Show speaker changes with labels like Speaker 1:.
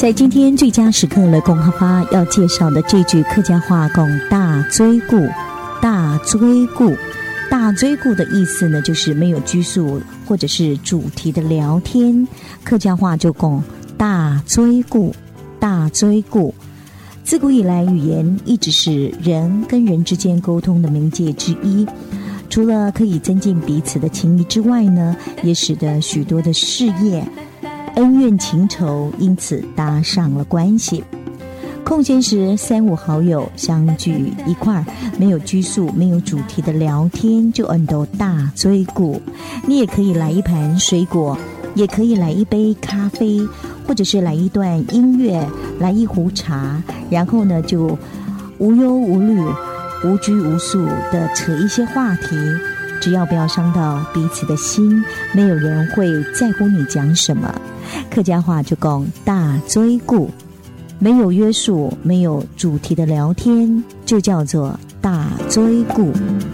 Speaker 1: 在今天最佳时刻的公哈发要介绍的这句客家话讲大追顾，大追顾，大追顾的意思呢，就是没有拘束或者是主题的聊天，客家话就讲大追顾，大追顾。自古以来，语言一直是人跟人之间沟通的媒介之一，除了可以增进彼此的情谊之外呢，也使得许多的事业恩怨情仇因此搭上了关系。空闲时三五好友相聚一块儿，没有拘束没有主题的聊天，就都大追顾。你也可以来一盘水果，也可以来一杯咖啡，或者是来一段音乐，来一壶茶，然后呢就无忧无虑无拘无束的扯一些话题，只要不要伤到彼此的心，没有人会在乎你讲什么。客家话就讲大追顾，没有约束没有主题的聊天就叫做大追顾。